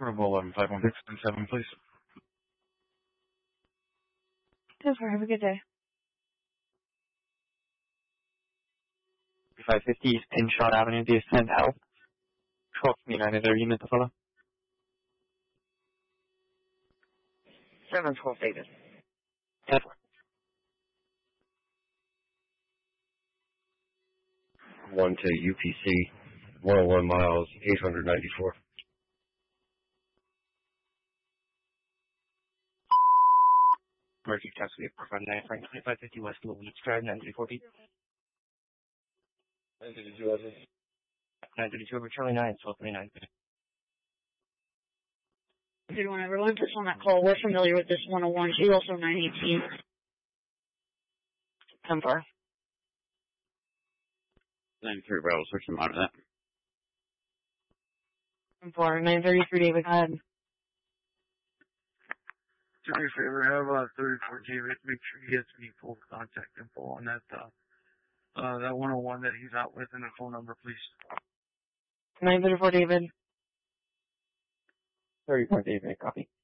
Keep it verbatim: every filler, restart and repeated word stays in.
Rebel eleven five one six and seven, please. ten four, have a good day. five fifty East Pinshot Avenue, do you send help? twelve United, are you meant to follow? seven twelve, David. ten four. one to U P C, one oh one miles, eight hundred ninety-four. Mercury Taxi, from nine Frank, twenty-five fifty West Louise Drive, nine three four B. nine thirty-two, address. nine thirty-two over Charlie nine, twelve twenty-nine. Everyone, everyone, just on that call, we're familiar with this one oh one. She's also nine eighteen. ten four. ninety-three Bravo, switch them out of that. ten four, nine thirty-three, David, go ahead. Do me a favor, have uh, thirty-four David, make sure he gets me full contact info on that, uh, uh, that one oh one that he's out with and a phone number, please. nine thirty-four, David. thirty-four David, copy.